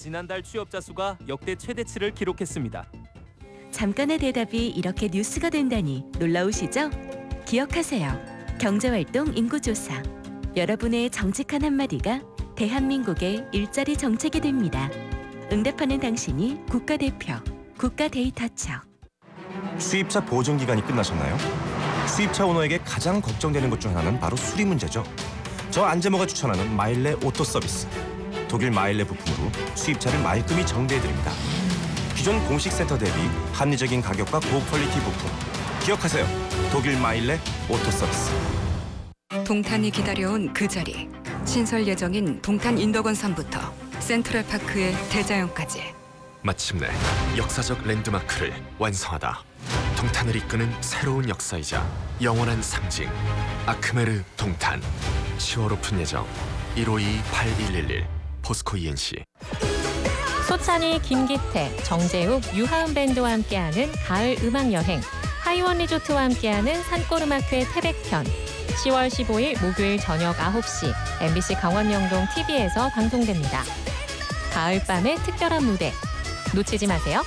지난달 취업자 수가 역대 최대치를 기록했습니다. 잠깐의 대답이 이렇게 뉴스가 된다니 놀라우시죠? 기억하세요. 경제활동 인구조사. 여러분의 정직한 한마디가 대한민국의 일자리 정책이 됩니다. 응답하는 당신이 국가대표, 국가데이터처. 수입차 보증 기간이 끝나셨나요? 수입차 오너에게 가장 걱정되는 것 중 하나는 바로 수리 문제죠. 저 안재모가 추천하는 마일레 오토 서비스. 독일 마일레 부품으로 수입차를 말끔히 정비해드립니다. 기존 공식 센터 대비 합리적인 가격과 고퀄리티 부품. 기억하세요. 독일 마일레 오토 서비스. 동탄이 기다려온 그 자리. 신설 예정인 동탄 인덕원섬부터 센트럴파크의 대자연까지. 마침내 역사적 랜드마크를 완성하다. 동탄을 이끄는 새로운 역사이자 영원한 상징. 아크메르 동탄. 10월 오픈 예정. 1522-8111 포스코 ENC. 소찬이, 김기태, 정재욱, 유하은 밴드와 함께하는 가을 음악 여행. 하이원 리조트와 함께하는 산골음악회 태백편. 10월 15일 목요일 저녁 9시 MBC 강원영동 TV에서 방송됩니다. 가을밤의 특별한 무대 놓치지 마세요.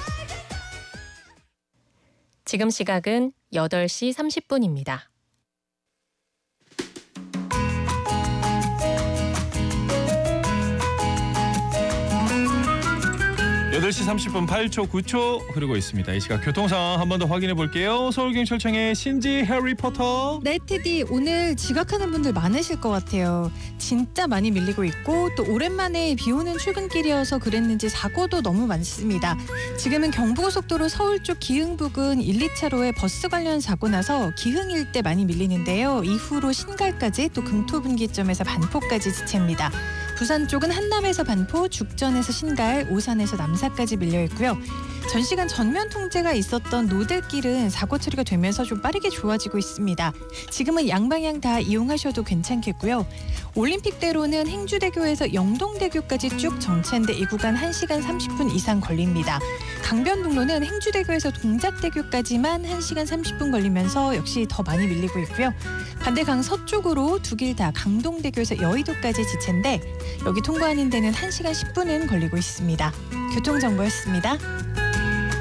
지금 시각은 8시 30분입니다. 8시 30분 8초, 9초 흐르고 있습니다. 이 시각 교통 상황 한 번 더 확인해 볼게요. 서울경찰청의 신지 해리포터. 네, 테디. 오늘 지각하는 분들 많으실 것 같아요. 진짜 많이 밀리고 있고 또 오랜만에 비 오는 출근길이어서 그랬는지 사고도 너무 많습니다. 지금은 경부고속도로 서울 쪽 기흥 부근 1, 2차로에 버스 관련 사고 나서 기흥 일대 많이 밀리는데요. 이후로 신갈까지 또 금토분기점에서 반포까지 지체입니다. 부산 쪽은 한남에서 반포, 죽전에서 신갈, 오산에서 남사까지 밀려있고요. 전시간 전면 통제가 있었던 노들길은 사고 처리가 되면서 좀 빠르게 좋아지고 있습니다. 지금은 양방향 다 이용하셔도 괜찮겠고요. 올림픽대로는 행주대교에서 영동대교까지 쭉 정체인데 이 구간 1시간 30분 이상 걸립니다. 강변북로는 행주대교에서 동작대교까지만 1시간 30분 걸리면서 역시 더 많이 밀리고 있고요. 반대 강 서쪽으로 두 길 다 강동대교에서 여의도까지 지체인데 여기 통과하는 데는 1시간 10분은 걸리고 있습니다. 교통정보였습니다.